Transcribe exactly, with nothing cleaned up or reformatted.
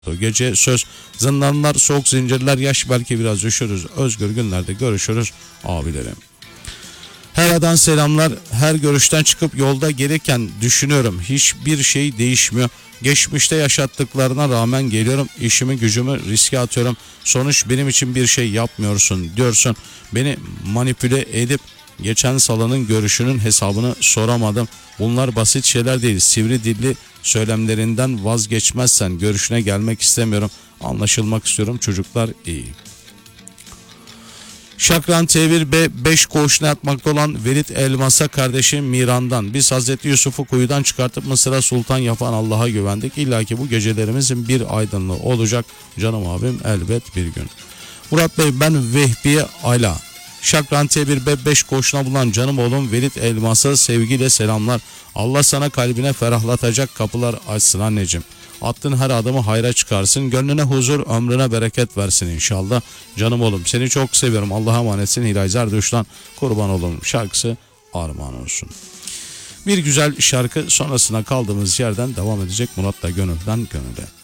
Gece söz, zindanlar, soğuk zincirler, yaş belki biraz üşürüz. Özgür günlerde görüşürüz abilerim. Hera'dan selamlar. Her görüşten çıkıp yolda gelirken düşünüyorum. Hiçbir şey değişmiyor. Geçmişte yaşattıklarına rağmen geliyorum. İşimi gücümü riske atıyorum. Sonuç benim için bir şey yapmıyorsun diyorsun. Beni manipüle edip geçen salanın görüşünün hesabını soramadım. Bunlar basit şeyler değil. Sivri dilli söylemlerinden vazgeçmezsen görüşüne gelmek istemiyorum. Anlaşılmak istiyorum. Çocuklar iyi. Şakran T bir B beş koğuşuna yatmakta olan Velid Elmas'a kardeşi Miran'dan. Biz Hazreti Yusuf'u kuyudan çıkartıp Mısır'a sultan yapan Allah'a güvendik. İlla ki bu gecelerimizin bir aydınlığı olacak. Canım abim elbet bir gün. Murat Bey, ben Vehbiye Ala. Şakran T bir B beş koğuşuna bulunan canım oğlum Velid Elmas'a sevgiyle selamlar. Allah sana kalbine ferahlatacak kapılar açsın anneciğim. Attığın her adımı hayra çıkarsın. Gönlüne huzur, ömrüne bereket versin inşallah. Canım oğlum, seni çok seviyorum. Allah'a emanetsin. Hilal Zerdüş'ten kurban oğlum şarkısı armağan olsun. Bir güzel şarkı sonrasına kaldığımız yerden devam edecek. Murat da gönülden gönüle.